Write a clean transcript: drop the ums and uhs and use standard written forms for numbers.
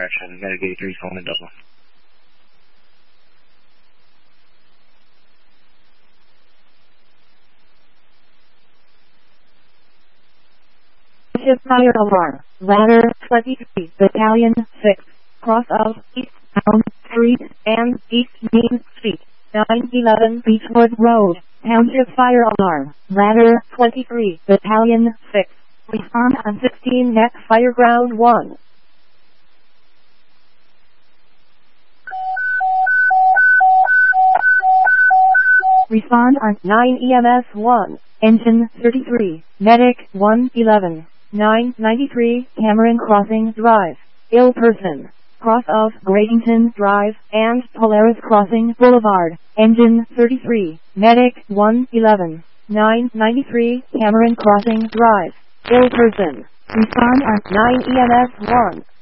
direction, Medic 83 phone in Dublin. Fire alarm. Ladder 23, Battalion 6, cross of East Town Street and East Main Street, 911 Beechwood Road, Township fire alarm. Ladder 23, Battalion 6, respond on 16 Neck Fireground 1. Respond on 9 EMS 1, Engine 33, Medic 111, 993 Cameron Crossing Drive, ill person, cross of Gradington Drive and Polaris Crossing Boulevard, Engine 33, Medic 111, 993 Cameron Crossing Drive, ill person, respond on 9 EMS 1.